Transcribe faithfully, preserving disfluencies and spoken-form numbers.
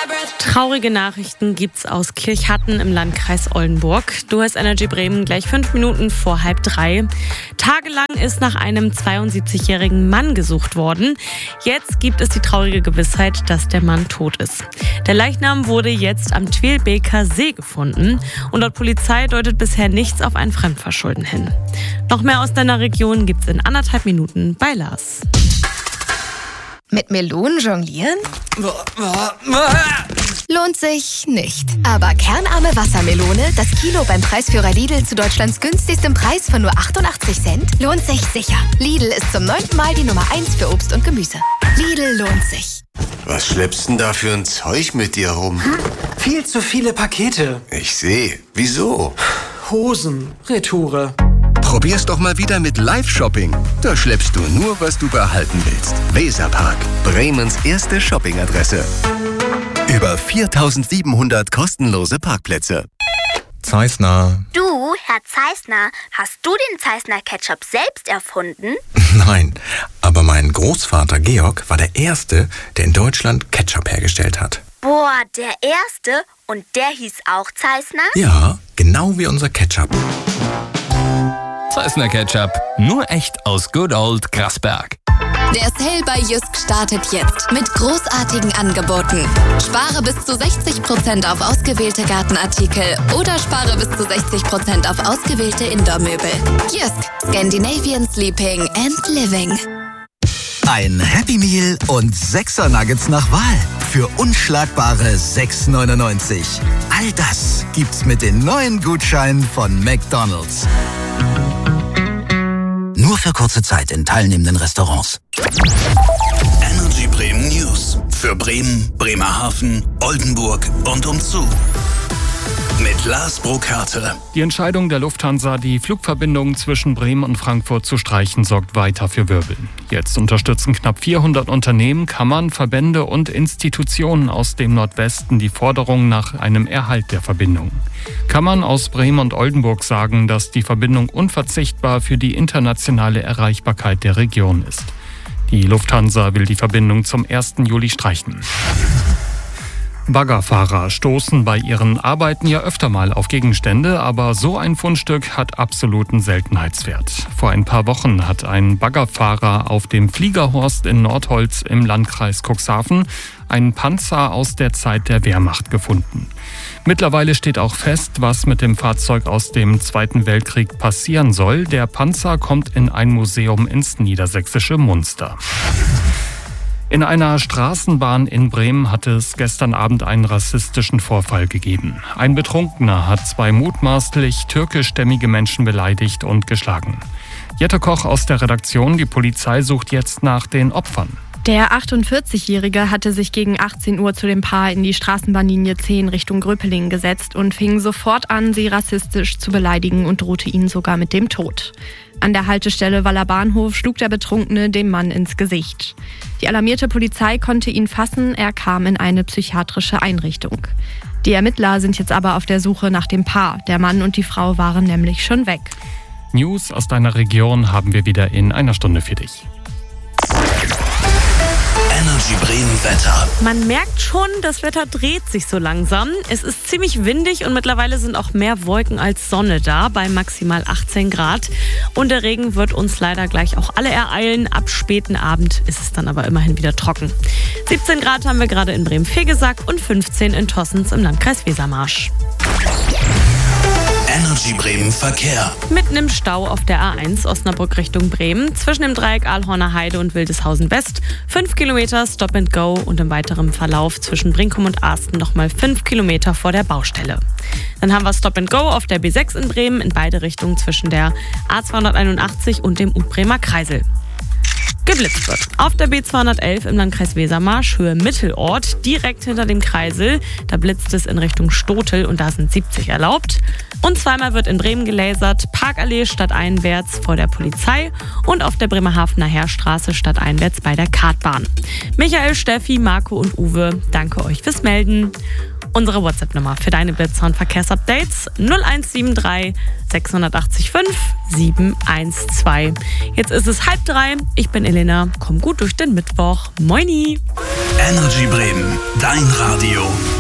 Traurige Nachrichten gibt's aus Kirchhatten im Landkreis Oldenburg. Du hörst Energy Bremen gleich fünf Minuten vor halb drei. Tagelang ist nach einem zweiundsiebzigjährigen Mann gesucht worden. Jetzt gibt es die traurige Gewissheit, dass der Mann tot ist. Der Leichnam wurde jetzt am Twelbeker See gefunden. Und laut Polizei deutet bisher nichts auf ein Fremdverschulden hin. Noch mehr aus deiner Region gibt's in anderthalb Minuten bei Lars. Mit Melonen jonglieren? Lohnt sich nicht. Aber kernarme Wassermelone, das Kilo beim Preisführer Lidl zu Deutschlands günstigstem Preis von nur achtundachtzig Cent, lohnt sich sicher. Lidl ist zum neunten Mal die Nummer eins für Obst und Gemüse. Lidl lohnt sich. Was schleppst denn da für ein Zeug mit dir rum? Hm? Viel zu viele Pakete. Ich sehe. Wieso? Hosen, Retoure. Probier's doch mal wieder mit Live-Shopping. Da schleppst du nur, was du behalten willst. Weserpark, Bremens erste Shoppingadresse. Über viertausendsiebenhundert kostenlose Parkplätze. Zeissner. Du, Herr Zeissner, hast du den Zeissner Ketchup selbst erfunden? Nein, aber mein Großvater Georg war der Erste, der in Deutschland Ketchup hergestellt hat. Boah, der Erste? Und der hieß auch Zeissner? Ja, genau wie unser Ketchup. Zeissner Ketchup, nur echt aus Good Old Grasberg. Der Sale bei Jysk startet jetzt mit großartigen Angeboten. Spare bis zu sechzig Prozent auf ausgewählte Gartenartikel oder spare bis zu sechzig Prozent auf ausgewählte Indoor-Möbel. Jysk, Scandinavian Sleeping and Living. Ein Happy Meal und Sechser Nuggets nach Wahl für unschlagbare sechs neunundneunzig. All das gibt's mit den neuen Gutscheinen von McDonald's. Nur für kurze Zeit in teilnehmenden Restaurants. Energy Bremen News. Für Bremen, Bremerhaven, Oldenburg und umzu. Mit Lars Burkhardt. Die Entscheidung der Lufthansa, die Flugverbindungen zwischen Bremen und Frankfurt zu streichen, sorgt weiter für Wirbel. Jetzt unterstützen knapp vierhundert Unternehmen, Kammern, Verbände und Institutionen aus dem Nordwesten die Forderung nach einem Erhalt der Verbindung. Kammern aus Bremen und Oldenburg sagen, dass die Verbindung unverzichtbar für die internationale Erreichbarkeit der Region ist. Die Lufthansa will die Verbindung zum ersten Juli streichen. Baggerfahrer stoßen bei ihren Arbeiten ja öfter mal auf Gegenstände, aber so ein Fundstück hat absoluten Seltenheitswert. Vor ein paar Wochen hat ein Baggerfahrer auf dem Fliegerhorst in Nordholz im Landkreis Cuxhaven einen Panzer aus der Zeit der Wehrmacht gefunden. Mittlerweile steht auch fest, was mit dem Fahrzeug aus dem Zweiten Weltkrieg passieren soll. Der Panzer kommt in ein Museum ins niedersächsische Munster. In einer Straßenbahn in Bremen hat es gestern Abend einen rassistischen Vorfall gegeben. Ein Betrunkener hat zwei mutmaßlich türkischstämmige Menschen beleidigt und geschlagen. Jette Koch aus der Redaktion, die Polizei sucht jetzt nach den Opfern. Der achtundvierzigjährige hatte sich gegen achtzehn Uhr zu dem Paar in die Straßenbahnlinie zehn Richtung Gröpelingen gesetzt und fing sofort an, sie rassistisch zu beleidigen und drohte ihnen sogar mit dem Tod. An der Haltestelle Waller Bahnhof schlug der Betrunkene dem Mann ins Gesicht. Die alarmierte Polizei konnte ihn fassen, er kam in eine psychiatrische Einrichtung. Die Ermittler sind jetzt aber auf der Suche nach dem Paar. Der Mann und die Frau waren nämlich schon weg. News aus deiner Region haben wir wieder in einer Stunde für dich. Energy Bremen Wetter. Man merkt schon, das Wetter dreht sich so langsam. Es ist ziemlich windig und mittlerweile sind auch mehr Wolken als Sonne da, bei maximal achtzehn Grad. Und der Regen wird uns leider gleich auch alle ereilen. Ab späten Abend ist es dann aber immerhin wieder trocken. siebzehn Grad haben wir gerade in Bremen-Fegesack und fünfzehn in Tossens im Landkreis Wesermarsch. Energy Bremen Verkehr. Mitten im Stau auf der A eins Osnabrück Richtung Bremen, zwischen dem Dreieck Aalhorner Heide und Wildeshausen West, fünf Kilometer Stop and Go und im weiteren Verlauf zwischen Brinkum und Arsten nochmal fünf Kilometer vor der Baustelle. Dann haben wir Stop and Go auf der B sechs in Bremen in beide Richtungen zwischen der A zweihunderteinundachtzig und dem Utbremer Kreisel. Geblitzt wird. Auf der B zweihundertelf im Landkreis Wesermarsch, Höhe Mittelort, direkt hinter dem Kreisel. Da blitzt es in Richtung Stotel und da sind siebzig erlaubt. Und zweimal wird in Bremen gelasert, Parkallee stadteinwärts vor der Polizei und auf der Bremerhavener Heerstraße stadteinwärts bei der Kartbahn. Michael, Steffi, Marco und Uwe, danke euch fürs Melden. Unsere WhatsApp-Nummer für deine Blitzer und Verkehrsupdates null eins sieben drei sechs acht fünf sieben eins zwei. Jetzt ist es halb drei. Ich bin Elena. Komm gut durch den Mittwoch. Moini! Energy Bremen, dein Radio.